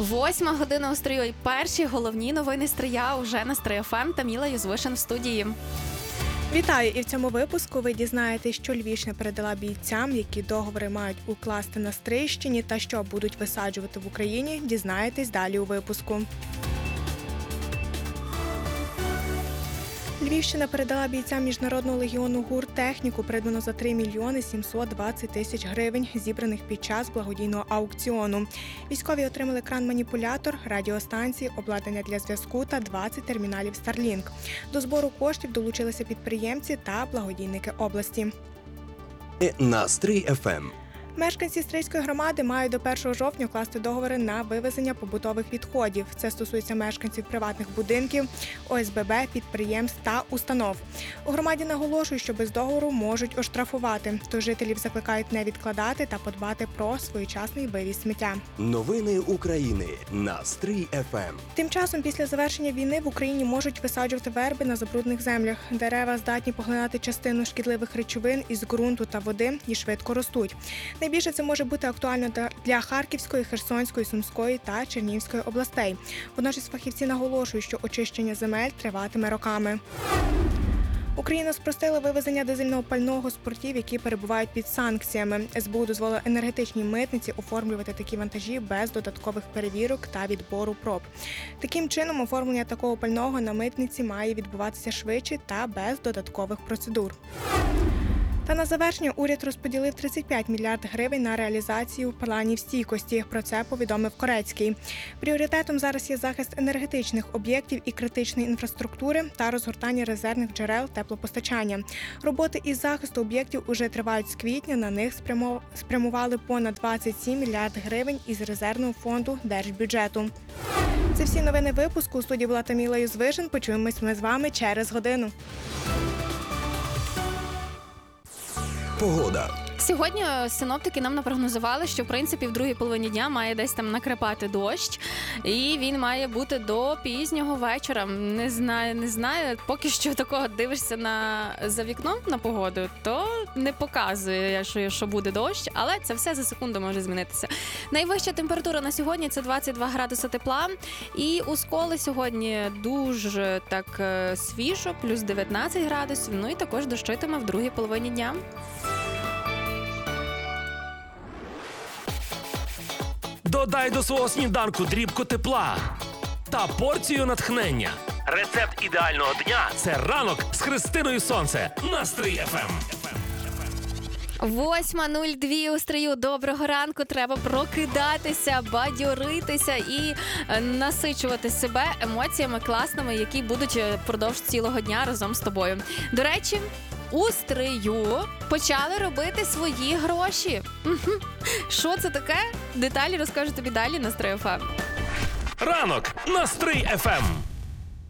8 година у стрію. І перші головні новини стрия уже на Стрий ФМ. Таміла Юзвишин в студії. Вітаю! І в цьому випуску ви дізнаєтесь, що Львівщина передала бійцям, які договори мають укласти на Стрийщині та що будуть висаджувати в Україні, дізнаєтесь далі у випуску. Львівщина передала бійцям Міжнародного легіону ГУР техніку, придбану за 3 мільйони 720 тисяч гривень, зібраних під час благодійного аукціону. Військові отримали кран-маніпулятор, радіостанції, обладнання для зв'язку та 20 терміналів Starlink. До збору коштів долучилися підприємці та благодійники області. На Стрий ФМ. Мешканці Стрийської громади мають до 1 жовтня укласти договори на вивезення побутових відходів. Це стосується мешканців приватних будинків, ОСББ, підприємств та установ. У громаді наголошують, що без договору можуть оштрафувати. Тож жителів закликають не відкладати та подбати про своєчасний вивіз сміття. Новини України на Стрий ФМ. Тим часом, після завершення війни в Україні можуть висаджувати верби на забруднених землях. Дерева здатні поглинати частину шкідливих речовин із ґрунту та води і швидко ростуть. Найбільше це може бути актуально для Харківської, Херсонської, Сумської та Чернігівської областей. Водночас фахівці наголошують, що очищення земель триватиме роками. Україна спростила вивезення дизельного пального з портів, які перебувають під санкціями. СБУ дозволила енергетичній митниці оформлювати такі вантажі без додаткових перевірок та відбору проб. Таким чином, оформлення такого пального на митниці має відбуватися швидше та без додаткових процедур. Та на завершення уряд розподілив 35 мільярдів гривень на реалізацію планів стійкості. Про це повідомив Корецький. Пріоритетом зараз є захист енергетичних об'єктів і критичної інфраструктури та розгортання резервних джерел теплопостачання. Роботи із захисту об'єктів уже тривають з квітня. На них спрямували понад 27 мільярдів гривень із резервного фонду держбюджету. Це всі новини випуску. У студії була Таміла Юзвишин. Почуємось ми з вами через годину. Погода. Сьогодні синоптики нам напрогнозували, що в принципі в другій половині дня має десь там накрапати дощ, і він має бути до пізнього вечора. Не знаю. Поки що такого дивишся за вікном на погоду, то не показує, що буде дощ, але це все за секунду може змінитися. Найвища температура на сьогодні – це 22 градуси тепла, і у Сколи сьогодні дуже так свіжо, плюс 19 градусів, ну і також дощитиме в другій половині дня. Додай до свого сніданку дрібку тепла та порцію натхнення. Рецепт ідеального дня – це ранок з Христиною Сонце на Стрий ФМ. 8:02 у Стрию. Доброго ранку. Треба прокидатися, бадьоритися і насичувати себе емоціями класними, які будуть впродовж цілого дня разом з тобою. До речі, у Стрию почали робити свої гроші. Що це таке? Деталі розкажу тобі далі на Стрий ФМ. Ранок на Стрий ФМ.